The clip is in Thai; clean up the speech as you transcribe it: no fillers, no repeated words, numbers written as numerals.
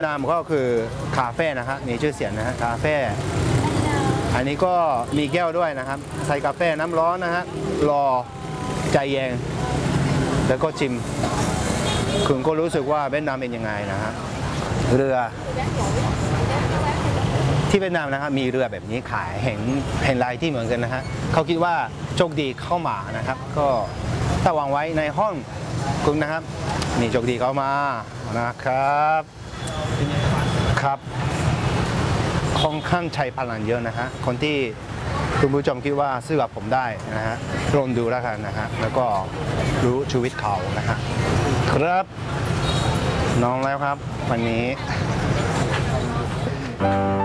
นามก็คือคาเฟ่นะฮะมีชื่อเสียงนะฮะคาเฟ่อันนี้ก็มีแก้วด้วยนะครับใส่กาแฟน้ำร้อนนะฮะรอใจเย็นแล้วก็ชิมคุณก็รู้สึกว่าเวียดนามเป็นยังไงนะฮะเรือที่เวียดนามนะครับมีเรือแบบนี้ขายเห็นลายที่เหมือนกันนะฮะเขาคิดว่าโชคดีเข้ามานะครับก็ถ้าวางไว้ในห้องคุณนะครับมีโชคดีเข้ามานะครับครับค่อนข้างใช้พลังเยอะนะฮะคนที่คุณผู้ชมคิดว่าซื้อกับผมได้นะฮะลองดูแล้วกันนะฮะแล้วก็รู้ชีวิตเขานะฮะครับน้องแล้วครับวันนี้